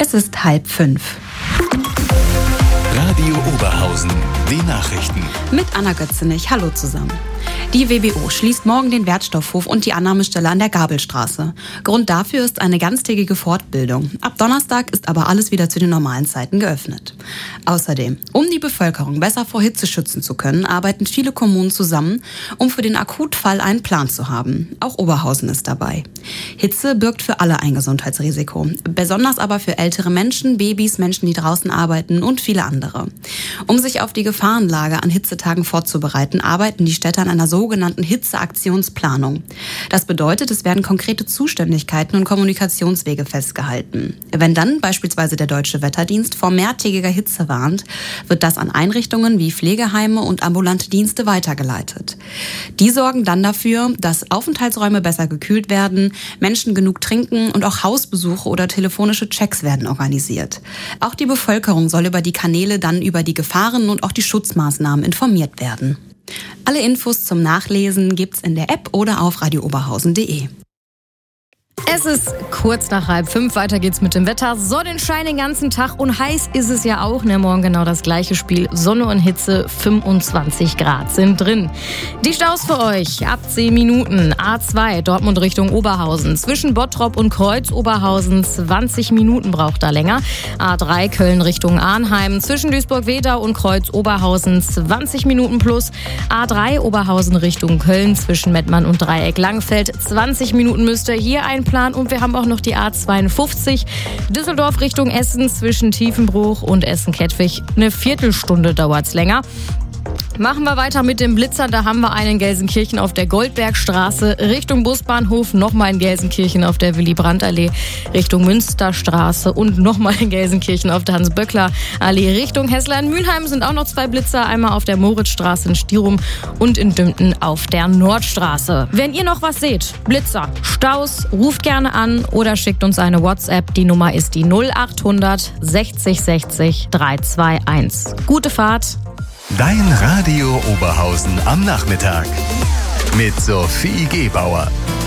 Es ist 4:30. Radio Oberhausen, die Nachrichten. Mit Anna Götzenich. Hallo zusammen. Die WBO schließt morgen den Wertstoffhof und die Annahmestelle an der Gabelstraße. Grund dafür ist eine ganztägige Fortbildung. Ab Donnerstag ist aber alles wieder zu den normalen Zeiten geöffnet. Außerdem, um die Bevölkerung besser vor Hitze schützen zu können, arbeiten viele Kommunen zusammen, um für den Akutfall einen Plan zu haben. Auch Oberhausen ist dabei. Hitze birgt für alle ein Gesundheitsrisiko. Besonders aber für ältere Menschen, Babys, Menschen, die draußen arbeiten und viele andere. Um sich auf die Gefahrenlage an Hitzetagen vorzubereiten, arbeiten die Städte an einer sogenannten Hitzeaktionsplanung. Das bedeutet, es werden konkrete Zuständigkeiten und Kommunikationswege festgehalten. Wenn dann beispielsweise der Deutsche Wetterdienst vor mehrtägiger Hitze warnt, wird das an Einrichtungen wie Pflegeheime und ambulante Dienste weitergeleitet. Die sorgen dann dafür, dass Aufenthaltsräume besser gekühlt werden, Menschen genug trinken und auch Hausbesuche oder telefonische Checks werden organisiert. Auch die Bevölkerung soll über die Kanäle dann über die Gefahren und auch die Schutzmaßnahmen informiert werden. Alle Infos zum Nachlesen gibt's in der App oder auf radiooberhausen.de. Es ist kurz nach 4:30, weiter geht's mit dem Wetter. Sonnenschein den ganzen Tag und heiß ist es ja auch. Morgen genau das gleiche Spiel. Sonne und Hitze, 25 Grad sind drin. Die Staus für euch ab 10 Minuten. A2 Dortmund Richtung Oberhausen. Zwischen Bottrop und Kreuz Oberhausen 20 Minuten braucht da länger. A3 Köln Richtung Arnheim. Zwischen Duisburg-Wedau und Kreuz Oberhausen 20 Minuten plus. A3 Oberhausen Richtung Köln. Zwischen Mettmann und Dreieck Langfeld 20 Minuten müsste hier ein Plan. Und wir haben auch noch die A52 Düsseldorf Richtung Essen zwischen Tiefenbruch und Essen-Kettwig. Eine Viertelstunde dauert's länger. Machen wir weiter mit dem Blitzer. Da haben wir einen in Gelsenkirchen auf der Goldbergstraße Richtung Busbahnhof, nochmal in Gelsenkirchen auf der Willy-Brandt-Allee Richtung Münsterstraße und nochmal in Gelsenkirchen auf der Hans-Böckler-Allee Richtung Hessler. In Mülheim sind auch noch 2 Blitzer, einmal auf der Moritzstraße in Stirum und in Dümten auf der Nordstraße. Wenn ihr noch was seht, Blitzer, Staus, ruft gerne an oder schickt uns eine WhatsApp. Die Nummer ist die 0800 60 60 321. Gute Fahrt! Dein Radio Oberhausen am Nachmittag mit Sophie Gebauer.